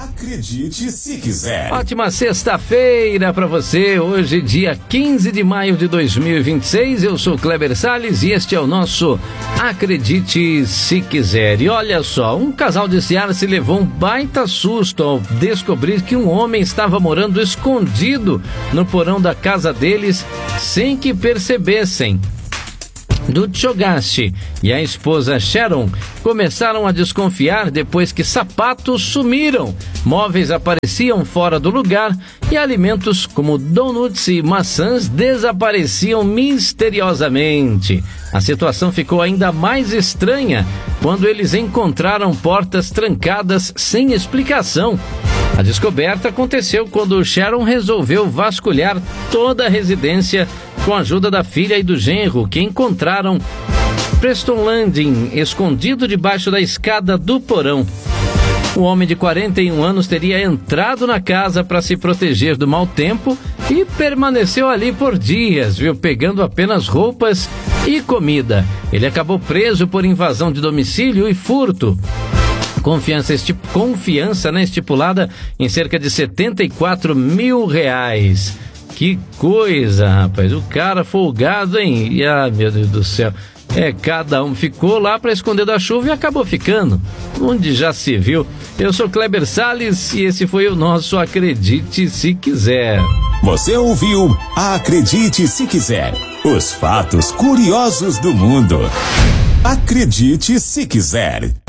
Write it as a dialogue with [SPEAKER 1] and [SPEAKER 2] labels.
[SPEAKER 1] Acredite se quiser.
[SPEAKER 2] Ótima sexta-feira para você. Hoje, dia 15 de maio de 2026. Eu sou Kleber Salles e este é o nosso Acredite se quiser. E olha só, um casal de Seara se levou um baita susto ao descobrir que um homem estava morando escondido no porão da casa deles sem que percebessem. Dutchogashi e a esposa Sharon começaram a desconfiar depois que sapatos sumiram, móveis apareciam fora do lugar e alimentos como donuts e maçãs desapareciam misteriosamente. A situação ficou ainda mais estranha quando eles encontraram portas trancadas sem explicação. A descoberta aconteceu quando Sharon resolveu vasculhar toda a residência com a ajuda da filha e do genro, que encontraram Preston Landing escondido debaixo da escada do porão. O homem de 41 anos teria entrado na casa para se proteger do mau tempo e permaneceu ali por dias, pegando apenas roupas e comida. Ele acabou preso por invasão de domicílio e furto. Confiança estipulada em cerca de R$74 mil. Que coisa, rapaz, o cara folgado, hein? E, meu Deus do céu, cada um ficou lá para esconder da chuva e acabou ficando, onde já se viu. Eu sou Kleber Salles e esse foi o nosso Acredite se quiser.
[SPEAKER 1] Você ouviu Acredite se quiser, os fatos curiosos do mundo. Acredite se quiser.